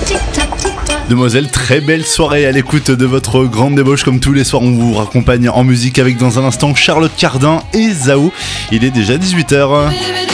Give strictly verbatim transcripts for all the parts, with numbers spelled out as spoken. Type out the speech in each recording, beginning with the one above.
Demoiselle, très belle soirée à l'écoute de votre grande débauche. Comme tous les soirs, on vous raccompagne en musique avec dans un instant Charlotte Cardin et Zao. Il est déjà dix-huit heures.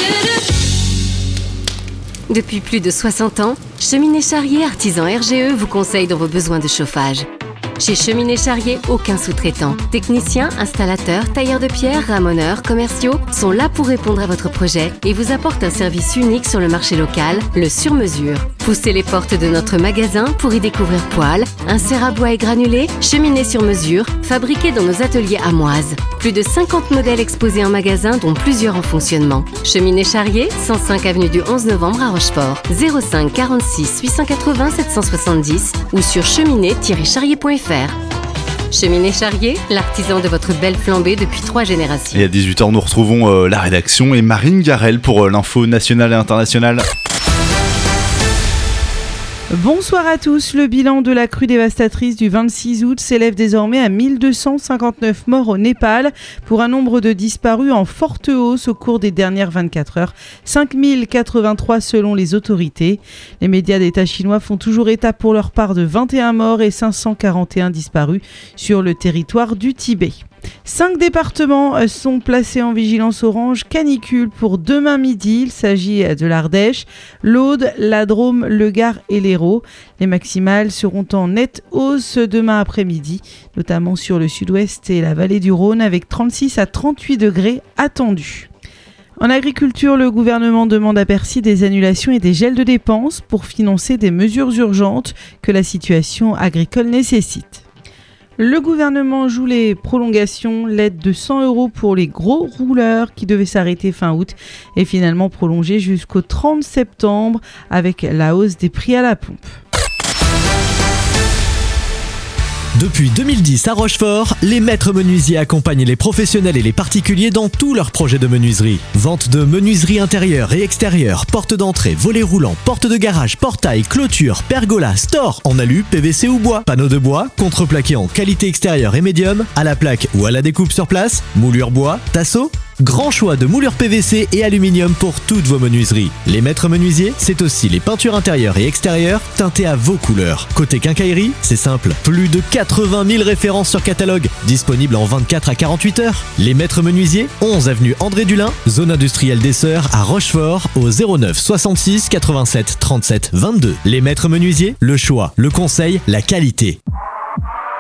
Depuis plus de soixante ans, Cheminée Charrier Artisan R G E vous conseille dans vos besoins de chauffage. Chez Cheminée Charrier, aucun sous-traitant. Techniciens, installateurs, tailleurs de pierre, ramoneurs, commerciaux sont là pour répondre à votre projet et vous apportent un service unique sur le marché local, le sur-mesure. Poussez les portes de notre magasin pour y découvrir poêles, inserts à bois et granulés, cheminées sur mesure, fabriquées dans nos ateliers amoises. Plus de cinquante modèles exposés en magasin, dont plusieurs en fonctionnement. Cheminée Charrier, cent cinq avenue du onze novembre à Rochefort, zéro cinq quarante-six huit cent quatre-vingts sept cent soixante-dix ou sur cheminée tiret charrier point f r. Cheminée Charrier, l'artisan de votre belle flambée depuis trois générations. Et à dix-huit heures, nous retrouvons euh, la rédaction et Marine Garel pour euh, l'info nationale et internationale. Bonsoir à tous. Le bilan de la crue dévastatrice du vingt-six août s'élève désormais à mille deux cent cinquante-neuf morts au Népal pour un nombre de disparus en forte hausse au cours des dernières vingt-quatre heures. cinq mille quatre-vingt-trois selon les autorités. Les médias d'État chinois font toujours état pour leur part de vingt et un morts et cinq cent quarante et un disparus sur le territoire du Tibet. Cinq départements sont placés en vigilance orange canicule pour demain midi. Il s'agit de l'Ardèche, l'Aude, la Drôme, le Gard et l'Hérault. Les maximales seront en nette hausse demain après-midi, notamment sur le sud-ouest et la vallée du Rhône avec trente-six à trente-huit degrés attendus. En agriculture, le gouvernement demande à Bercy des annulations et des gels de dépenses pour financer des mesures urgentes que la situation agricole nécessite. Le gouvernement joue les prolongations, l'aide de cent euros pour les gros rouleurs qui devait s'arrêter fin août est finalement prolongée jusqu'au trente septembre avec la hausse des prix à la pompe. Depuis deux mille dix à Rochefort, les maîtres menuisiers accompagnent les professionnels et les particuliers dans tous leurs projets de menuiserie. Vente de menuiserie intérieure et extérieure, porte d'entrée, volets roulants, porte de garage, portail, clôture, pergola, store en alu, P V C ou bois, panneaux de bois, contreplaqué en qualité extérieure et médium, à la plaque ou à la découpe sur place, moulure bois, tasseau. Grand choix de moulures P V C et aluminium pour toutes vos menuiseries. Les maîtres menuisiers, c'est aussi les peintures intérieures et extérieures teintées à vos couleurs. Côté quincaillerie, c'est simple, plus de quatre-vingt mille références sur catalogue, disponibles en vingt-quatre à quarante-huit heures. Les maîtres menuisiers, onze avenue André Dulin, zone industrielle des Sœurs à Rochefort, au zéro neuf soixante-six quatre-vingt-sept trente-sept vingt-deux. Les maîtres menuisiers, le choix, le conseil, la qualité.